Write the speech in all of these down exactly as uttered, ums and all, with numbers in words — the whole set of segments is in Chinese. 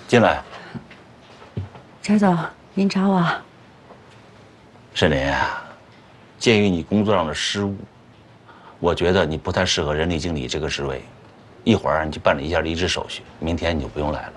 进来。 翟总，您找我。 沈林，鉴于你工作上的失误，我觉得你不太适合人力经理这个职位。一会儿你去办理一下离职手续，明天你就不用来了。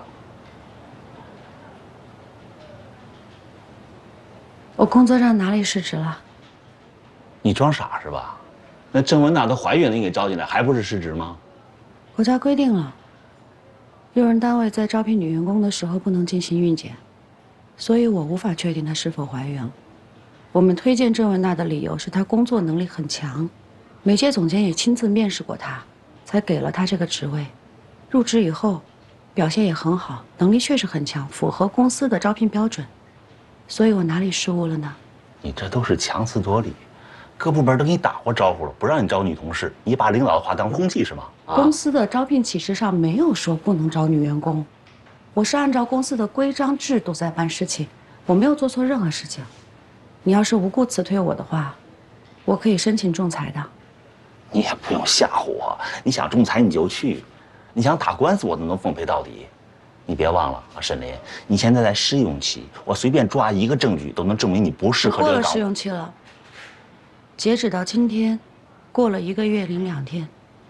我工作上哪里失职了？ 你装傻是吧？那郑文娜都怀孕了，你给招进来，还不是失职吗？ 国家规定了，用人单位在招聘女员工的时候不能进行孕检，所以我无法确定她是否怀孕了。我们推荐郑文娜的理由是她工作能力很强，美界总监也亲自面试过她，才给了她这个职位。入职以后，表现也很好，能力确实很强，符合公司的招聘标准。所以我哪里失误了呢？ 你这都是强词夺理，各部门都给你打过招呼了，不让你招女同事，你把领导的话当空气是吗？啊、 公司的招聘启事上没有说不能招女员工，我是按照公司的规章制度在办事情，我没有做错任何事情。你要是无故辞退我的话，我可以申请仲裁的。 你也不用吓唬我，你想仲裁你就去，你想打官司我都能奉陪到底。你别忘了啊，沈林，你现在在试用期，我随便抓一个证据都能证明你不适合这个岗位。 过了试用期了，截止到今天，过了一个月零两天。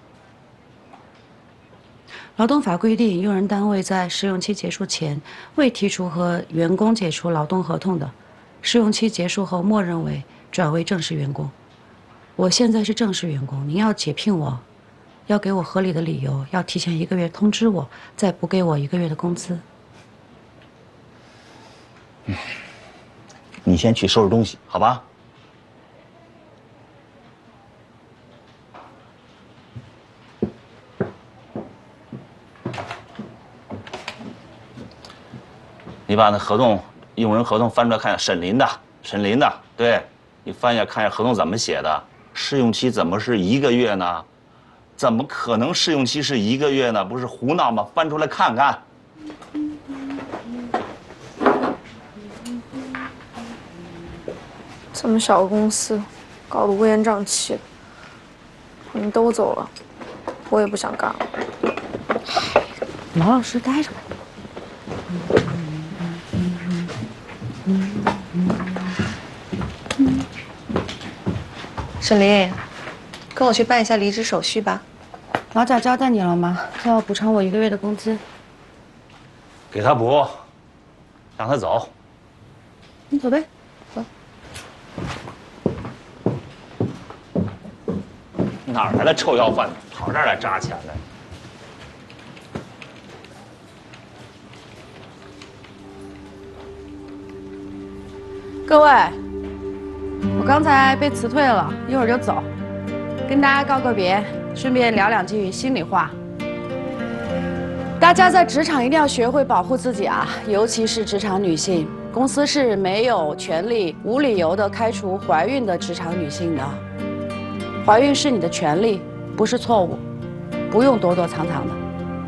劳动法规定，用人单位在试用期结束前未提出和员工解除劳动合同的，试用期结束后默认为转为正式员工。我现在是正式员工，您要解聘我，要给我合理的理由，要提前一个月通知我，再补给我一个月的工资。 嗯，你先去收拾东西，好吧？你把那合同，用人合同翻出来看一下，沈林的，沈林的，对，你翻一下看一下合同怎么写的，试用期怎么是一个月呢？怎么可能试用期是一个月呢？不是胡闹吗？翻出来看看。 这么小个公司，搞得乌烟瘴气的。你们都走了，我也不想干了。 老老实实待着吧。 沈林，跟我去办一下离职手续吧。 老贾交代你了吗？他要补偿我一个月的工资。 给他补，让他走。 你走呗，走。 哪儿来的臭要饭，跑这儿来扎钱来？ 各位，我刚才被辞退了，一会儿就走，跟大家告个别，顺便聊两句心里话。大家在职场一定要学会保护自己啊，尤其是职场女性，公司是没有权利无理由的开除怀孕的职场女性的。怀孕是你的权利，不是错误，不用躲躲藏藏的。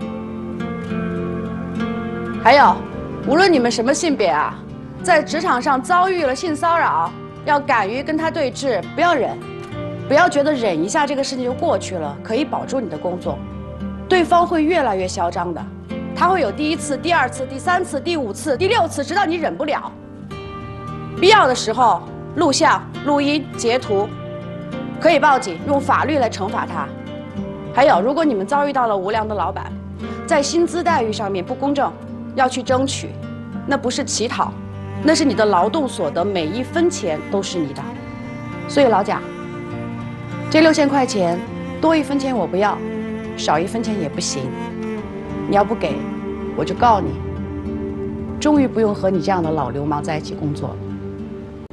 还有，无论你们什么性别啊，在职场上遭遇了性骚扰，要敢于跟他对峙，不要忍，不要觉得忍一下这个事情就过去了，可以保住你的工作。对方会越来越嚣张的，他会有第一次、第二次、第三次、第五次、第六次，直到你忍不了。必要的时候，录像、录音、截图，可以报警，用法律来惩罚他。还有，如果你们遭遇到了无良的老板，在薪资待遇上面不公正，要去争取，那不是乞讨，那是你的劳动所得，每一分钱都是你的。所以老贾，这六千块钱，多一分钱我不要，少一分钱也不行。你要不给，我就告你。终于不用和你这样的老流氓在一起工作了。